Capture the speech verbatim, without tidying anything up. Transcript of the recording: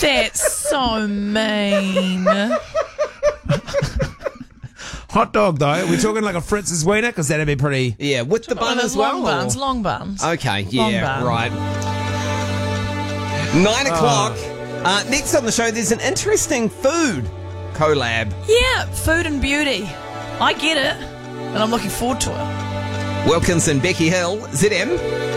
That's so mean. Hot dog, though. We're talking like a Fritz's wiener, because that'd be pretty... Yeah, with the bun as well? Long buns, long buns. Okay, Long yeah, bun. right. Nine o'clock. Uh, next on the show, there's an interesting food collab. Yeah, food and beauty. I get it, and I'm looking forward to it. Wilkinson, Becky Hill, Z M.